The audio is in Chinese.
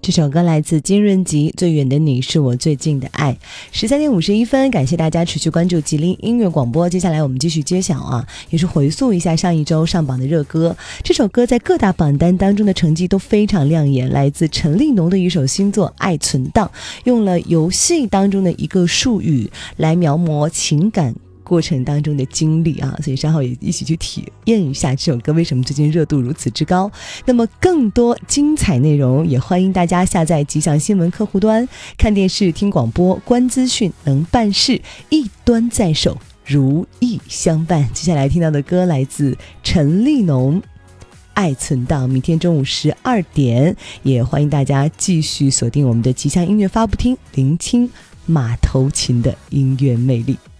这首歌来自金润吉，最远的你是我最近的爱。13点51分，感谢大家持续关注吉林音乐广播。接下来我们继续揭晓也是回溯一下上一周上榜的热歌。这首歌在各大榜单当中的成绩都非常亮眼，来自陈立农的一首新作《爱存档》，用了游戏当中的一个术语来描摹情感过程当中的经历所以稍后也一起去体验一下这首歌为什么最近热度如此之高。那么更多精彩内容也欢迎大家下载吉祥新闻客户端，看电视听广播观资讯能办事，一端在手如意相伴。接下来听到的歌来自陈立农《爱存档》，明天中午12点也欢迎大家继续锁定我们的吉祥音乐发布厅，聆听马头琴的音乐魅力。